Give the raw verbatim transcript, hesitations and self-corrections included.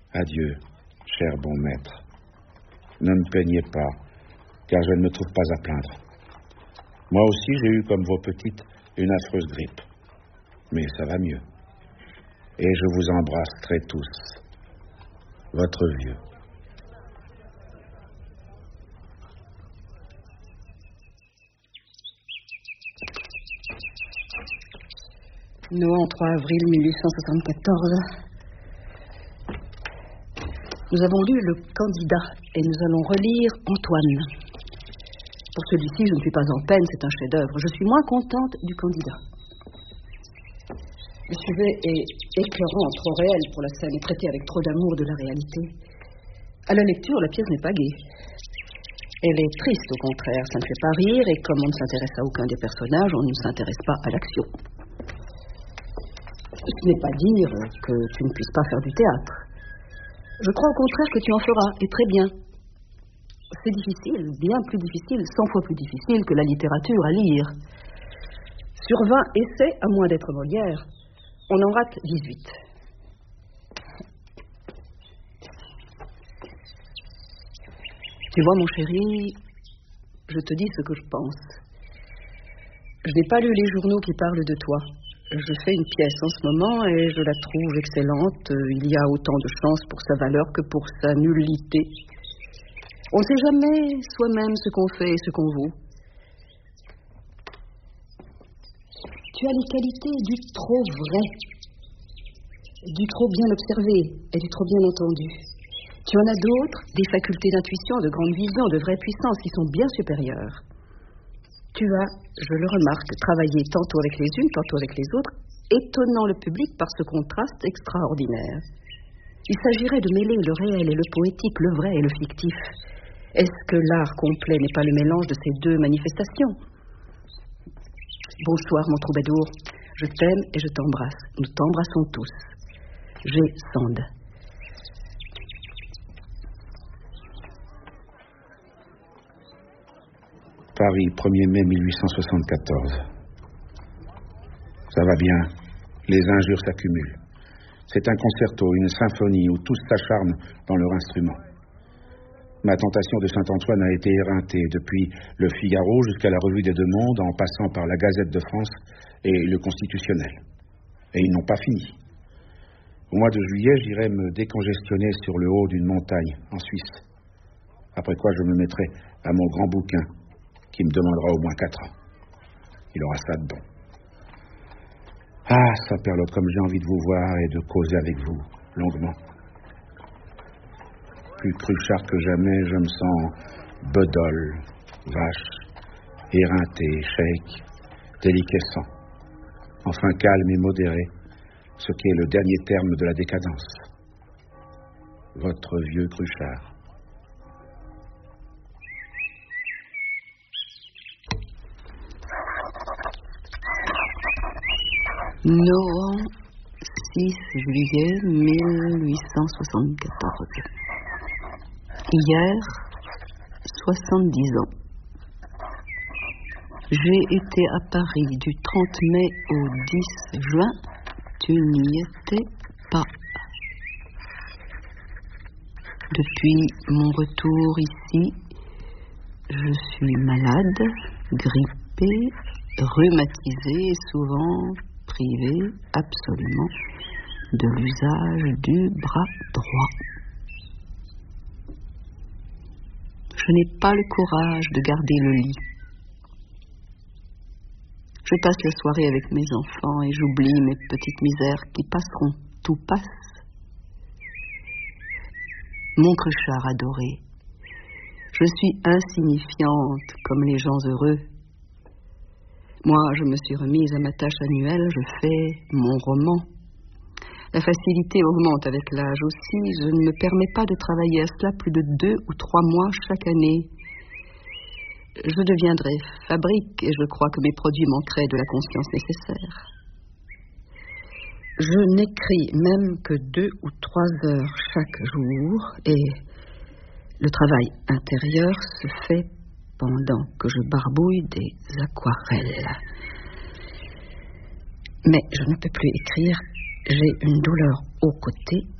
Adieu, cher bon maître. Ne me plaignez pas, car je ne me trouve pas à plaindre. Moi aussi, j'ai eu, comme vos petites, une affreuse grippe. Mais ça va mieux. Et je vous embrasserai tous. Votre vieux. Nohant, trois avril mille huit cent soixante-quatorze. Nous avons lu Le Candidat et nous allons relire Antoine. Pour celui-ci, je ne suis pas en peine, c'est un chef-d'œuvre. Je suis moins contente du Candidat. Le sujet est écœurant, trop réel pour la scène et traité avec trop d'amour de la réalité. À la lecture, la pièce n'est pas gaie. Elle est triste, au contraire, ça ne fait pas rire, et comme on ne s'intéresse à aucun des personnages, on ne s'intéresse pas à l'action. Ce n'est pas dire que tu ne puisses pas faire du théâtre. Je crois au contraire que tu en feras, et très bien. C'est difficile, bien plus difficile, cent fois plus difficile que la littérature à lire. Sur vingt essais, à moins d'être Molière, on en rate dix-huit. Tu vois, mon chéri, je te dis ce que je pense. Je n'ai pas lu les journaux qui parlent de toi. Je fais une pièce en ce moment et je la trouve excellente. Il y a autant de chance pour sa valeur que pour sa nullité. On ne sait jamais soi-même ce qu'on fait et ce qu'on vaut. Tu as les qualités du trop vrai, du trop bien observé et du trop bien entendu. Tu en as d'autres, des facultés d'intuition, de grande vision, de vraie puissance qui sont bien supérieures. Tu as, je le remarque, travaillé tantôt avec les unes, tantôt avec les autres, étonnant le public par ce contraste extraordinaire. Il s'agirait de mêler le réel et le poétique, le vrai et le fictif. Est-ce que l'art complet n'est pas le mélange de ces deux manifestations ? Bonsoir, mon troubadour. Je t'aime et je t'embrasse. Nous t'embrassons tous. G. Sand. Paris, premier mai mille huit cent soixante-quatorze. Ça va bien. Les injures s'accumulent. C'est un concerto, une symphonie où tous s'acharnent dans leur instrument. Ma tentation de Saint-Antoine a été éreintée depuis le Figaro jusqu'à la Revue des Deux Mondes, en passant par la Gazette de France et le Constitutionnel. Et ils n'ont pas fini. Au mois de juillet, j'irai me décongestionner sur le haut d'une montagne, en Suisse. Après quoi, je me mettrai à mon grand bouquin, qui me demandera au moins quatre ans. Il aura ça dedans. Ah, saperlotte, comme j'ai envie de vous voir et de causer avec vous, longuement. Plus cruchard que jamais, je me sens bedole, vache, éreinté, chèque, déliquescent. Enfin calme et modéré, ce qui est le dernier terme de la décadence. Votre vieux Cruchard. Nohant, six juillet mille huit cent soixante-quatorze. Hier, soixante-dix ans. J'ai été à Paris du trente mai au dix juin. Tu n'y étais pas. Depuis mon retour ici, je suis malade, grippée, rhumatisée et souvent privée absolument de l'usage du bras droit. Je n'ai pas le courage de garder le lit. Je passe la soirée avec mes enfants et j'oublie mes petites misères qui passeront. Tout passe. Mon Cruchard adoré, je suis insignifiante comme les gens heureux. Moi, je me suis remise à ma tâche annuelle, je fais mon roman. La facilité augmente avec l'âge aussi. Je ne me permets pas de travailler à cela plus de deux ou trois mois chaque année. Je deviendrai fabrique et je crois que mes produits manqueraient de la conscience nécessaire. Je n'écris même que deux ou trois heures chaque jour et le travail intérieur se fait pendant que je barbouille des aquarelles. Mais je ne peux plus écrire. J'ai une douleur au côté